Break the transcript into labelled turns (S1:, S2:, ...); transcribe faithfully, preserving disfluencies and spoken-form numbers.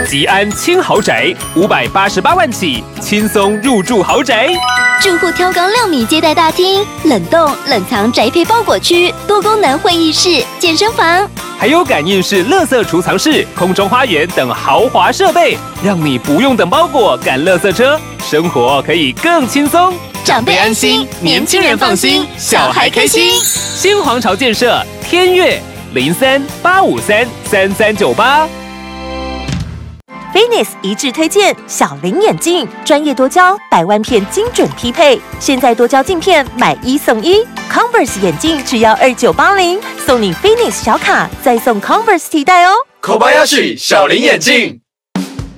S1: 吉安轻豪宅，五百八十八万起，轻松入住豪宅。
S2: 住户挑高六米接待大厅，冷冻冷藏宅配包裹区，多功能会议室、健身房，
S1: 还有感应式垃圾储藏室、空中花园等豪华设备，让你不用等包裹赶垃圾车，生活可以更轻松。
S2: 长辈安心，年轻人放心，小孩开心。
S1: 新皇朝建设天悦零三八五三三三九八。
S3: Finis 一致推荐小林眼镜，专业多焦，百万片精准匹配。现在多焦镜片买一送一 ，Converse 眼镜只要二九八零，送你 Finis 小卡，再送 Converse 提袋哦。
S4: Kobayashi 小林眼镜。